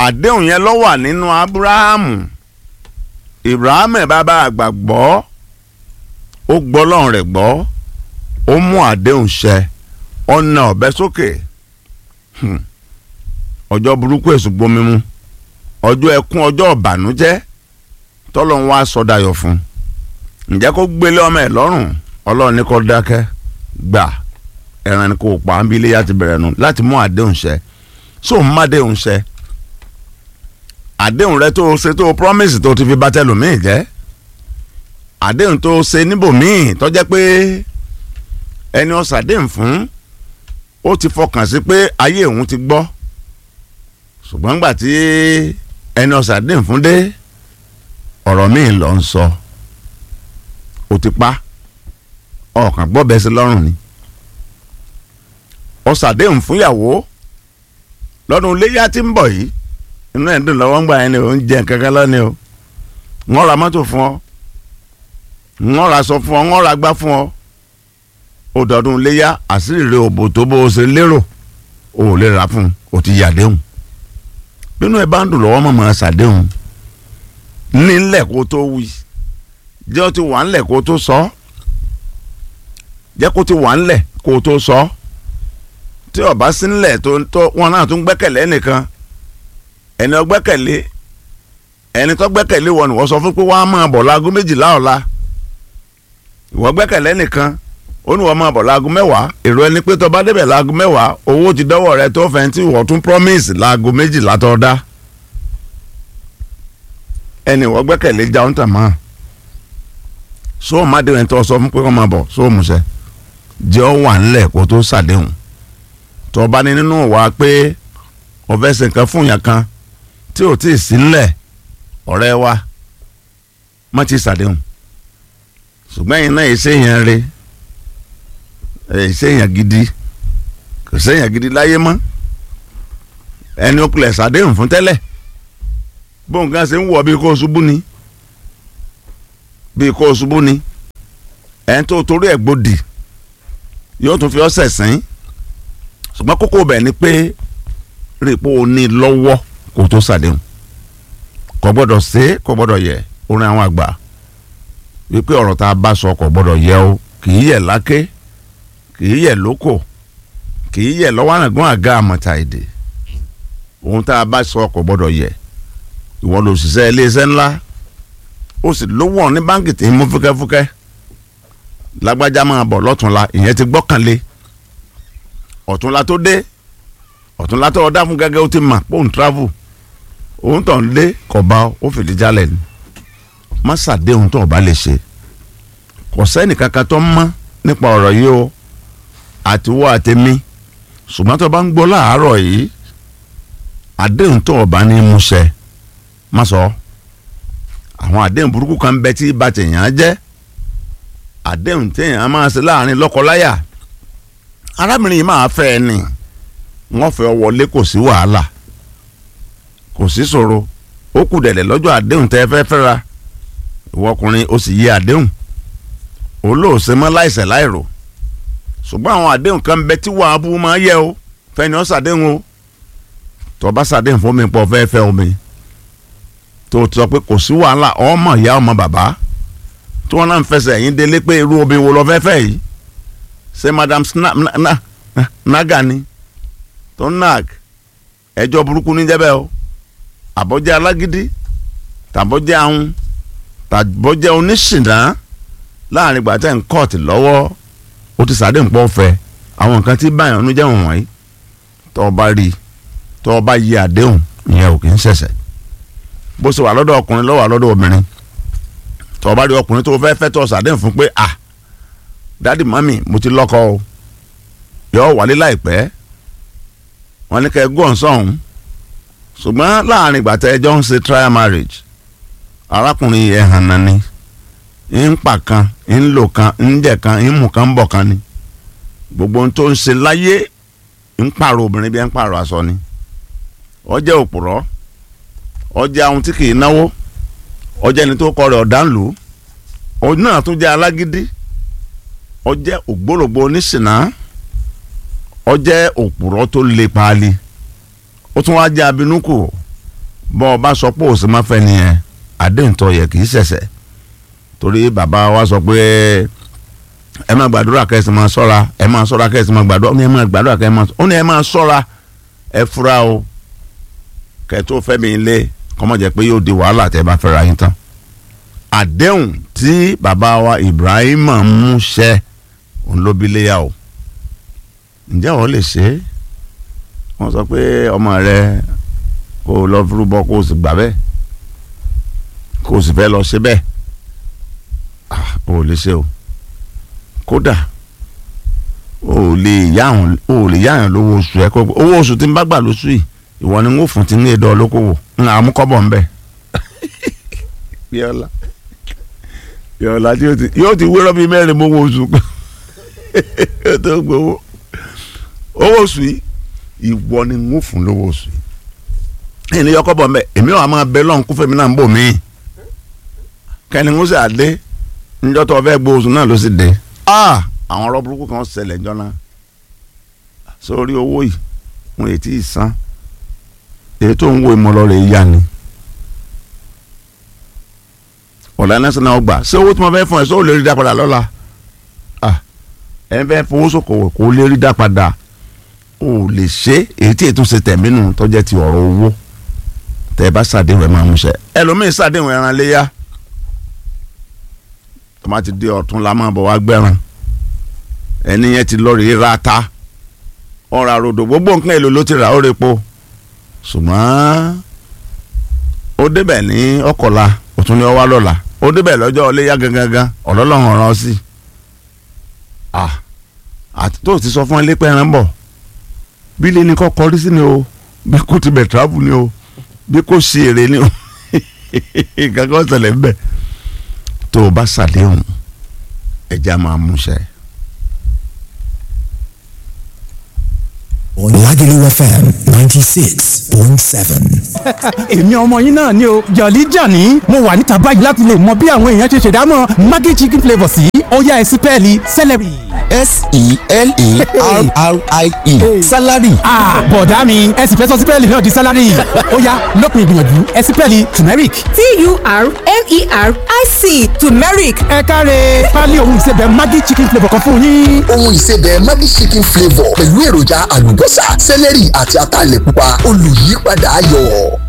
àdéhùn yẹn ló wà nínú Ábúráhámù. Ibrahim bàbá àgbàgbọ́ ó gbọ́ Ọlọ́run rẹ̀ gbọ́ ó mú àdéhùn ṣẹ ọ̀nà ọ̀bẹ sókè. Ọjọ́ burúkú èṣù gbomi mu ọjọ́ ẹkún ọjọ́ ìbànújẹ́ tọ́lọ́run wá sọdayọ̀ fún. Ǹjẹ́ kó gbélé ọmọ ẹ̀ lọ́rùn? Ọlọ́run ní kó dákẹ́ gbà ẹran ni kò pa á bí ilé yá ti bẹ̀rẹ̀ nù láti mú àdéhùn ṣẹ. So má àdéhùn ṣẹ. Àdéhùn rẹ tó o ṣe tó o promise tó o ti fi bá tẹlòmíì jẹ́. Àdéhùn tó o ṣe níbòmíì tó jẹ́ pé ẹni ó ṣàdéhùn fún ó ti fọkàn sí pé ayé òun ti gbọ́. Ṣùgbọ́n nígbà tí ẹni ó ṣàdéhùn fún dé ọ̀rọ̀ míì ló ń sọ ó ti pa ọkàn gbọ́ bẹ́ẹ̀ sí lọ́rùn ni. Ó ṣàdéhùn fún ìyàwó lọ́dún iléyá tí ń bọ̀ yìí inú ẹ̀ ń dùn lọ́wọ́ ń gbà yẹn ni ò ń jẹ kankan lọ́ni o. Wọ́n ra mọ́tò fún ọ wọ́n ra aṣọ fún ọ wọ́n ra gbá fún ọ. Ó dọ̀dún iléyá àṣírí rẹ̀ òbò tó bó o ṣe lérò o ò lè ra fún o ti yàdéhùn. Bínú ẹ bá ń dùn lọ́wọ́ mọ̀ máa ṣàdéhùn nílẹ̀ kó tó wí jẹ́ ó ti wà ńlẹ̀ kó tó sọ jẹ́ kó ti wà ńlẹ̀ kó tó sọ tí ó bá sí ńlẹ̀ tó wọn náà tún gbẹ́kẹ̀lé ẹnìkan ẹni ó gbẹ́kẹ̀lé ẹni tó gbẹ́kẹ̀lé wọn ni wọ́n sọ fún pé wọ́n á máa bọ̀ láago 12 ọ̀la ìwọ gbẹ́kẹ̀lé ẹnìkan ó ní wọ́n máa bọ̀ láago 10 èrò ẹni pé tó bá débẹ̀ láago 10 owó ti dọ́wọ́ rẹ tó fẹ́ tí wọ́n tún promise láago 12 tó dá ẹni wọ́n gbẹ́kẹ̀lé jáun tà máa so má dé ẹni tó sọ fún pé wọ́n máa bọ̀ so musẹ́ jẹ́ ọ wà ńlẹ̀ kó tó ṣàdéhùn tó bá ní nínú wa pé ọ̀fẹ́ ṣe nǹkan fún yàn kan tí ò tí ì sí ńlẹ̀ ọ̀rẹ́ wa má ti ṣàdéhùn ṣùgbọ́n yìí náà ìṣèyàn rẹ̀ ìṣèyàn gidi kò ṣèyàn gidi láyé mọ́ ẹni ó kulẹ̀ ṣàdéhùn fún tẹ́lẹ̀ bóun kan ṣe ń wọ̀ bí kò ṣubú ni ẹni tó torí ẹ̀ gbòdì yóò tún fi ọ́ sẹ̀sìn ṣùgbọ́n kókó bẹ̀ ni pé rèpo ní lọ́wọ́ kó tó ṣàdéhùn kò gbọ́dọ̀ ṣe kò gbọ́dọ̀ yẹ orin àwọn àgbà wípé ọ̀rọ̀ tá a bá sọ kò gbọ́dọ̀ yẹ o kì í yẹ láké kì í yẹ lóko kì í yẹ lọ́wọ́ àgùn àga àmọ̀tà èdè ohun tá a bá sọ kò gbọ́dọ̀ yẹ ìwọ ló ṣiṣẹ́ iléeṣẹ́ ńlá ó sì lówó ní báńkì tí ń mú fúkẹ́fúkẹ́ lágbájá máa bọ̀ lọ́túnla ìyẹn ti gbọ́kànlé ọ̀túnla tó dé ọ̀túnla tó ọ̀dá fún gẹ́gẹ́ ó ti mà pòun travel òun tó ń lé kọ̀ọ̀bá ó fìdí jálẹ̀ ni má ṣàdéhùn tó ọba lè ṣe kò sẹ́ni kankan tó ń mọ́ nípa ọ̀rọ̀ yìí o àtiwọ́ àtẹ̀mí ṣùgbọ́n tó bá ń gbọ́ láàárọ̀ yìí àdéhùn tó ọba ní mú ṣẹ má sọ àwọn àdéhùn burúkú kan bẹ tí bá tèèyàn jẹ́ àdéhùn téèyàn máa ṣe láàrin lọ́kọláya arábìnrin yìí máa fẹ́ ẹ ní wọ́n fẹ́ wọlé kò sí wàhálà kò sí ṣòro ó kù dẹ̀dẹ̀ lọ́jọ́ àdéhùn tẹ́ fẹ́ fẹ́ra ìwọ ọkùnrin ó sì yí àdéhùn olóòṣè mọ́ láìṣẹ̀ láìrò ṣùgbọ́n àwọn àdéhùn kan bẹ tí wàá bú máa yẹ o fẹ́ni ó ṣàdéhùn o tó bá ṣàdéhùn fún mi pọ̀ fẹ́ omi tó sọ pé kò sí wàhálà ọmọ ìyá ọmọ bàbá tí wọ́n náà ń fẹsẹ̀ ẹ̀yìn délé pé irú obìnrin wo lọ fẹ́ yìí ṣé madam naga ni tó nag ẹjọ́ burúkú ní jẹ́bẹ̀ o àbọ̀jẹ́ alágídí tàbọ̀jẹ́ ahun tàbọ̀jẹ́ oníṣìnà láàrin ìgbà tẹ́ ń kọ́ọ̀tì lọ́wọ́ ó ti ṣàdéhùn pọ̀ fẹ́ àwọn nǹkan tí báyọ̀ ọ̀nù jẹ́ wọ̀nyí tó o bá rí tó o bá yí àdéhùn ìyẹn ò kì í ṣẹ̀ṣẹ̀ bó ṣe wà lọ́dọ̀ ọkùnrin ló wà lọ́dọ̀ obìnrin tó o bá rí ọkùnrin tó o fẹ́ tó o ṣàdéhùn fún pé dádì mami mo ti lọ́kọ o yọ wálé láìpẹ́ wọ́n ní kẹ́ ẹ gún ọ̀sán ṣùgbọ́n láàrin ìgbà tẹ́ ẹjọ́ ń ṣe trial marriage arákùnrin yẹn hàn náà ni ń pa kan ń lò kan ń jẹ kan ń mú kan ń bọ̀ kan ni gbogbo ohun tó ń ṣe láyé ń pààrọ̀ obìnrin bí ẹ ń pààrọ̀ aṣọ ni ó jẹ́ òpùrọ́ ó jẹ́ ahun tí kì í náwó ó jẹ́ ẹni tó kọ rẹ̀ ọ̀dánlù ó náà tún jẹ́ alágídí ó jẹ́ ògbólógbò oníṣìnà ó jẹ́ òpùrọ́ tó le paali ó tún wá jẹ́ abinúkù bọ́ ọ bá sọ pé òsì máa fẹ́ nìyẹn àdéhùn tó yẹ kì í ṣẹ̀ṣẹ̀ torí bàbá wa sọ pé ẹ máa gbàdúrà kẹ́sì máa ṣọ́ra ẹ máa ṣọ́ra kẹ́sì máa gbàdúrà ó ní ẹ máa gbàdúrà kẹ́sì máa ó ní ẹ máa ṣọ́ra ẹ fura o kẹ́ tó fẹ́ mi lé kọ́mọ jẹ́ pé yóò di wàhálà tẹ́ bá fẹ́ ra yín tán àdéhùn tí bàbá wa Ibrahim mú ṣẹ òun ló bí léyà o ǹjẹ́ wọ́n lè ṣe é wọ́n sọ pé ọmọ rẹ kó o lọ fúrúbọ kó o sì gbà bẹ́ẹ̀ kó o sì fẹ́ lọ ṣe bẹ́ẹ̀ o ò lè ṣe o kódà o ò lè yáyàn lówó oṣù ẹ owó oṣù tí n bá gbà lóṣù yìí ìwọ ni n ó fún ti ní èdè olókòwò ń àmúkọ́bọ̀ ń bẹ̀ yọ̀ọ́lá tí yóò ti wérọ́ bíi mẹ́rin mọ́ owó oṣù yóò tó gbowó owó oṣù yìí ìwọ ni n ó fún lówó oṣù yìí ẹni yọkọ́bọ̀ ń bẹ̀ èmi ò máa bẹ lọ́n kúfẹ́ mi náà ń bò mí kẹ́ni ń sì àdé níjọ́ tó fẹ́ gbowó oṣù náà ló sì dé àwọn ọ̀rọ̀ burúkú kan ṣẹlẹ̀ jọ náà sórí owó yìí wọn èyí tí ì san èyí tó ń wo ìmọ̀lọ́rẹ̀ yá ni ọ̀la national gbà ṣé owó tí wọ́n fẹ́ fún ẹ sọ ò lè rí dá padà lọ́la ẹ fẹ́ fowó sòkòwò kó lè rí dá padà ò lè ṣe èyí tí ètò ṣe tẹ̀mínú tó jẹ́ ti ọ̀rọ̀ owó tẹ́ ẹ bá ṣàdéhùn ẹ máa mú ṣẹ ẹlòmíín ṣàdéhùn ẹran léyà tó má ti di ọ̀tún la máa bọ̀ wá gbẹ́ran ẹni yẹn ti lọ rí ra ta ọ̀rọ̀ àròdò gbogbo nǹkan èlò ló ti rà ó repo ṣùgbọ́n ó débẹ̀ ní ọkọ̀la òtún ní ọwá lọ́la ó débẹ̀ lọ́jọ́ ọléyà gangan ọ̀lọ́lọ́run ọ̀ràn sí àti tó ti sọ fún ilé pẹ́ ẹran bọ̀ bí ilé ní kọ́ kọrí sí ni o bí kò ti bẹ̀ travel ni o bí kò sí èrè ni o kankan ṣẹlẹ̀ ń bẹ̀ tó o bá ṣàdéhùn ẹja máa múṣẹ. Lagelu FM 96.7. èmi ọmọ yín náà ni o Jolly Johnny mo wà níta báyìí láti lè mọ bí àwọn èèyàn ṣe ṣèdámọ̀ Maggi chicken flavour sí ọ̀yá ẹ̀sìn pẹ́ẹ́lí celery. S-E-L-E-R-R-I-E salary. bọ̀dá mi ẹ̀sìn fẹ́ sọ sí pẹ́ẹ́lí náà di salary ọ̀yá lópin ìgbìyànjú ẹ̀sìn pẹ́ẹ́lí turmeric. T-U-R-M-E-R-I-C turmeric. ẹ káre pálí ohun ìsebẹ̀ Maggi chicken flavour kan fún yín. Ohun ìsebẹ̀ Maggi chicken flavour pẹ̀lú èròjà àlùbọ́sà sẹ́lẹ̀rì àti ataalẹ̀ pupa olùyípadà ayọ̀.